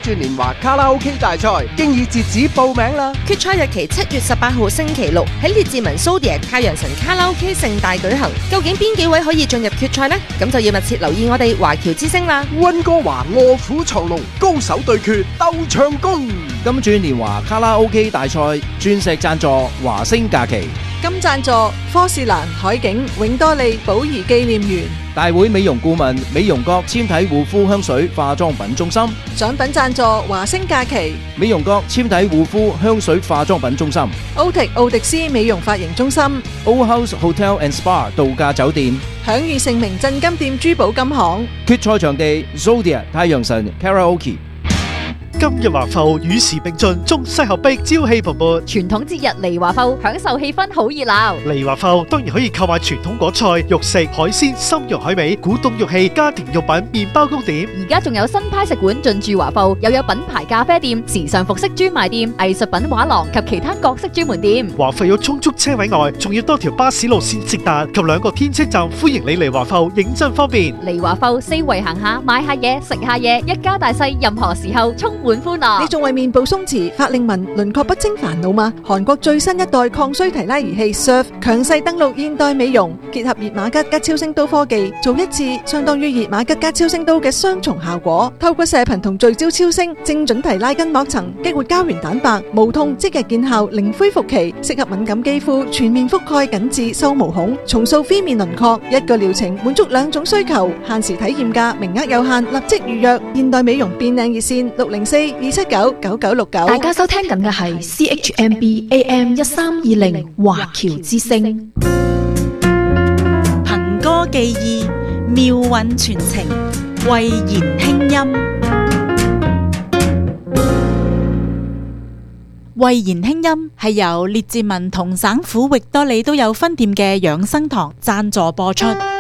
鑽年華卡拉 OK 大賽經已截止報名啦！ 決賽日期7月18號星期六喺列治文 Zodiac 太陽神卡拉 OK 盛大舉行。究竟邊幾位可以進入決賽呢？咁就要密切留意我哋華僑之聲啦！ 溫哥華臥虎藏龍，高手對決鬥唱功。 金鑽年華卡拉 OK 大賽鑽石贊助華星假期， 金贊助科士蘭海景永多利寶儀紀念園， 大會美容顧問美容閣纖體護膚香水化妝品中心， 獎品贊助華星假期， 美容閣纖體護膚香水化妝品中心， 奧迪斯美容髮型中心， Old House Hotel and Spa 度假酒店， 享譽盛名鎮金店珠寶金行。 決賽場地 Zodiac 太陽神 Karaoke。 今日華埠與時並進，中西合璧，朝氣蓬勃。 傳統節日嚟華埠，享受氣氛好熱鬧。 嚟華埠當然可以購買傳統果菜、肉食、海鮮、參肉海味、古董玉器、家庭用品、麵包糕點。 而家仲有新派食館進駐華埠，又有品牌咖啡店、時尚服飾專賣店、藝術品畫廊及其他各式專門店。 華埠有充足車位外，仲要多條巴士路線直達及2個天車站，歡迎你嚟華埠，認真方便。 嚟華埠四圍行下，買下嘢，食下嘢，一家大細任何時候充滿歡樂。 你仲為面部鬆弛、法令紋、輪廓不清煩惱嗎？韓國最新一代抗衰提拉儀器 Surf 強勢登陸現代美容，結合熱瑪吉加超聲刀科技，做一次相當於熱瑪吉加超聲刀嘅雙重效果。透過射頻同聚焦超聲，精準提拉筋膜層，激活膠原蛋白，無痛即日見效，零恢復期，適合敏感肌膚，全面覆蓋緊致收毛孔，重塑飛面輪廓。一個療程滿足2種需求，限時體驗價，名額有限，立即預約。現代美容變靚熱線604-279-9969。 大家收聽緊嘅係 CHMB AM 1320華僑之聲。 憑歌寄意，妙韻傳情，慧言輕音。慧言輕音係由列治文同省府域多利都有分店嘅養生堂贊助播出。